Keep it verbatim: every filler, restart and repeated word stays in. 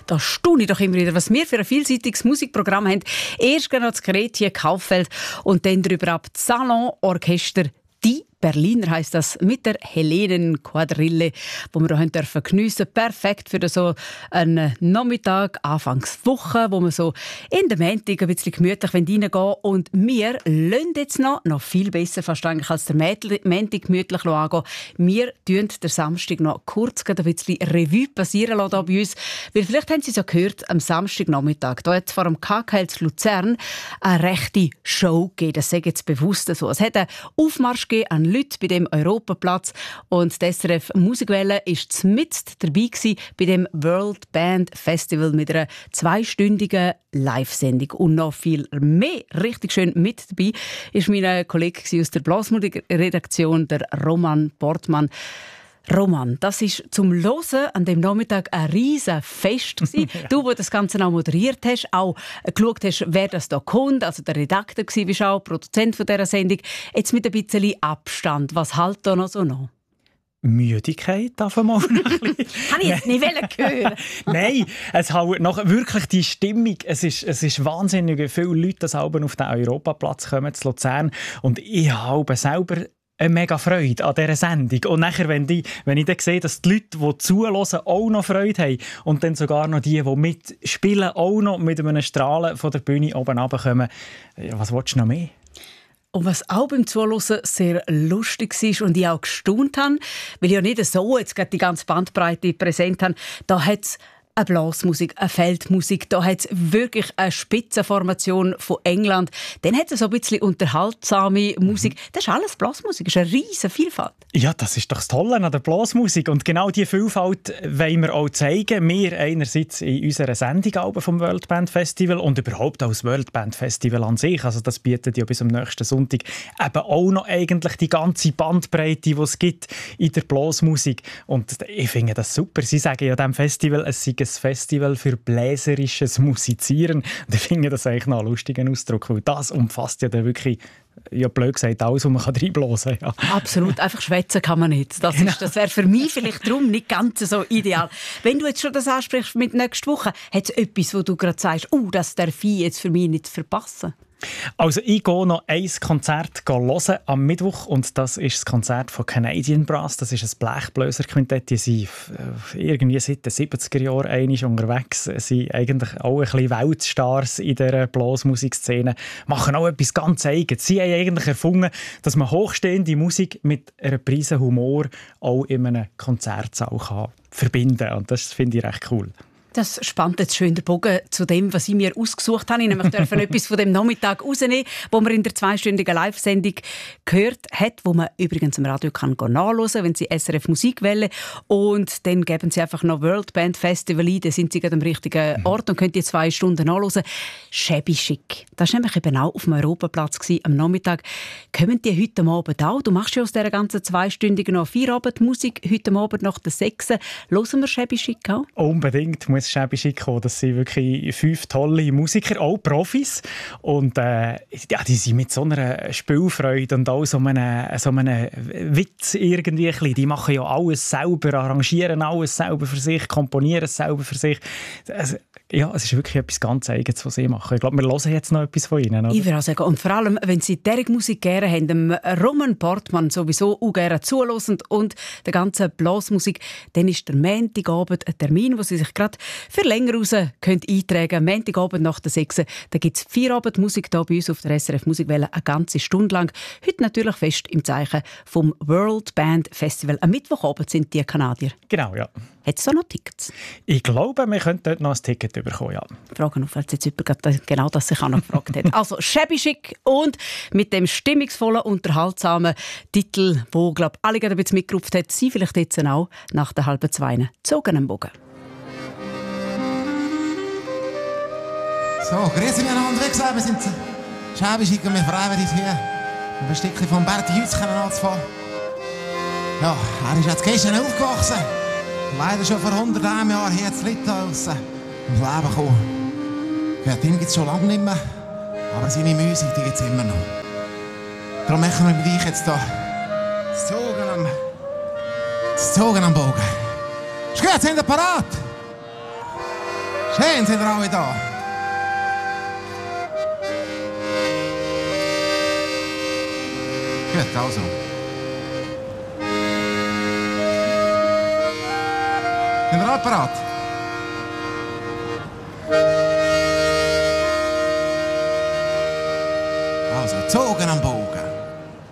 Da staune ich doch immer wieder, was wir für ein vielseitiges Musikprogramm haben. Erst noch das Gretje Kaufeld und dann darüber ab das Salon-Orchester «Die Berliner» heisst das, mit der Helenen-Quadrille, wo wir hier dürfen geniessen. Perfekt für so einen Nachmittag, Anfangswoche, wo man so in den Montag ein bisschen gemütlich reingehen wollen. Und wir lassen jetzt noch, noch viel besser fast eigentlich als der Montag gemütlich angehen. Wir tun den Samstag noch kurz ein bisschen Revue passieren lassen hier bei uns. Weil vielleicht haben Sie es ja gehört, am Samstagnachmittag, da hat es vor dem K K L zu Luzern eine rechte Show gegeben. Das sage ich jetzt bewusst so. Es hat einen Aufmarsch gegeben an Leute bei dem Europaplatz und die S R F Musikwelle war mit dabei gewesen bei dem World Band Festival mit einer zweistündigen Live-Sendung. Und noch viel mehr, richtig schön mit dabei, ist mein Kollege aus der Blasmusik-Redaktion, der Roman Portmann. Roman, das war zum Hören an dem Nachmittag ein riesen Fest. Ja. Du, der das Ganze auch moderiert hast, auch geschaut hast, wer das da kommt, also der Redakteur warst auch, Produzent von dieser Sendung. Jetzt mit ein bisschen Abstand. Was hält da noch so noch? Müdigkeit darf man mal noch ein bisschen. Habe ich jetzt nicht hören. Nein, es hat noch wirklich die Stimmung. Es ist, es ist wahnsinnig, wie viele Leute das Alben auf den Europaplatz kommen zu Luzern. Und ich habe selber eine mega Freude an dieser Sendung. Und nachher, wenn, die, wenn ich dann sehe, dass die Leute, die zuhören, auch noch Freude haben und dann sogar noch die, die mitspielen, auch noch mit einem Strahlen von der Bühne oben runterkommen, ja, was willst du noch mehr? Und was auch beim Zuhören sehr lustig war und ich auch gestaunt habe, weil ich ja nicht so jetzt gerade die ganze Bandbreite präsent habe, da hat es eine Blasmusik, eine Feldmusik, da hat es wirklich eine Spitzenformation von England. Dann hat es so ein bisschen unterhaltsame Musik. Mhm. Das ist alles Blasmusik, das ist eine riesige Vielfalt. Ja, das ist doch das Tolle an der Blasmusik. Und genau diese Vielfalt wollen wir auch zeigen. Wir einerseits in unserer Sendung vom World Band Festival und überhaupt auch das World Band Festival an sich. Also das bietet ja bis am nächsten Sonntag eben auch noch eigentlich die ganze Bandbreite, die es gibt in der Blasmusik. Und ich finde das super. Sie sagen ja diesem Festival, es sei ein Festival für bläserisches Musizieren. Und ich finde das eigentlich noch einen lustigen Ausdruck, weil das umfasst ja dann wirklich, ja blöd gesagt, alles, was man reinblasen kann. Ja. Absolut, einfach schwätzen kann man nicht. Das, ist, das wäre für mich vielleicht darum nicht ganz so ideal. Wenn du jetzt schon das ansprichst mit nächster Woche, hat es etwas, wo du gerade sagst, oh, das darf ich jetzt für mich nicht verpassen? Also ich gehe noch ein Konzert hören am Mittwoch und das ist das Konzert von Canadian Brass. Das ist ein Blechbläserquintett. Die sind irgendwie seit den siebziger Jahren einmal unterwegs. Sie sind eigentlich auch ein bisschen Weltstars in dieser Blasmusikszene. Machen auch etwas ganz Eigenes. Sie haben eigentlich erfunden, dass man hochstehende Musik mit einer Prise Humor auch in einem Konzertsaal kann verbinden kann. Und das finde ich recht cool. Das spannt jetzt schön den Bogen zu dem, was ich mir ausgesucht habe. Ich nämlich dürfen etwas von dem Nachmittag rausnehmen, wo man in der zweistündigen Live-Sendung gehört hat, wo man übrigens im Radio kann nachhören kann, wenn Sie S R F Musik wählen. Und dann geben Sie einfach noch World Band Festival ein, dann sind Sie gerade am richtigen Ort und können die zwei Stunden nachhören. Shabby Chic. Das war nämlich eben auch auf dem Europaplatz gewesen, am Nachmittag. Kommen die heute Abend auch? Du machst ja aus dieser ganzen zweistündigen noch Feierabendmusik. Heute Abend nach der sechs. Hören wir Shabby Chic auch? Unbedingt. Muss Shabby Chic kommen. Das sind wirklich fünf tolle Musiker, auch Profis. Und äh, ja, die sind mit so einer Spielfreude und auch so einem, so einem Witz irgendwie. Die machen ja alles selber, arrangieren alles selber für sich, komponieren es selber für sich. Also, ja, es ist wirklich etwas ganz Eigenes, was sie machen. Ich glaube, wir hören jetzt noch etwas von ihnen. Oder? Ich würde auch sagen, und vor allem, wenn Sie diese Musik gerne haben, dem Roman Portmann sowieso auch gerne zuhören und der ganzen Blasmusik, dann ist der Montagabend ein Termin, wo Sie sich gerade für länger raus könnt eintragen könnt. Montagabend nach der sechs. Da gibt es Feierabendmusik hier bei uns auf der S R F Musikwelle eine ganze Stunde lang. Heute natürlich fest im Zeichen vom World Band Festival. Am Mittwochabend sind die Kanadier. Genau, ja. Hat es da noch Tickets? Ich glaube, wir könnten dort noch ein Ticket bekommen, ja. Fragen auf, weil jetzt jemand genau das sich auch noch gefragt hat. Also Shabby Chic und mit dem stimmungsvollen, unterhaltsamen Titel, wo glaube ich, alle gerade ein bisschen mitgerufen hat, sie vielleicht jetzt auch nach der halben zwei zogen am Bogen. So, grüezi miteinander, wie gesagt, wir sind Shabby Chic und wir freuen uns hier, um ein Stückchen von Berti Hütz anzufangen. Ja, er ist jetzt gestern aufgewachsen. Leider schon vor hundert Jahren hier in Litauen ins Leben gekommen. Ja, den gibt es schon lange nicht mehr, aber seine Musik gibt es immer noch. Darum machen wir mit euch jetzt hier das Zogen am, das Zogen am Bogen. Ist gut, sind ihr parat? Schön, sind wir alle da. Gut, also. Sind wir alle bereit? Also, Zogen am Boot.